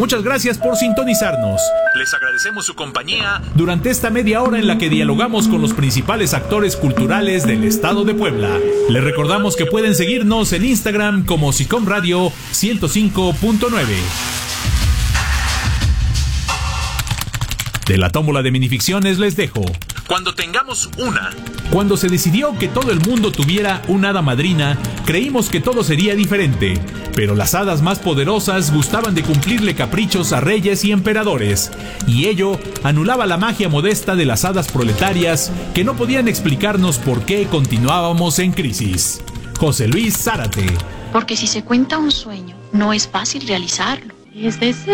Muchas gracias por sintonizarnos. Les agradecemos su compañía durante esta media hora en la que dialogamos con los principales actores culturales del estado de Puebla. Les recordamos que pueden seguirnos en Instagram como SICOM Radio 105.9. De la tómbola de minificciones les dejo. Cuando tengamos una. Cuando se decidió que todo el mundo tuviera una hada madrina, creímos que todo sería diferente. Pero las hadas más poderosas gustaban de cumplirle caprichos a reyes y emperadores. Y ello anulaba la magia modesta de las hadas proletarias que no podían explicarnos por qué continuábamos en crisis. José Luis Zárate. Porque si se cuenta un sueño, no es fácil realizarlo. Es de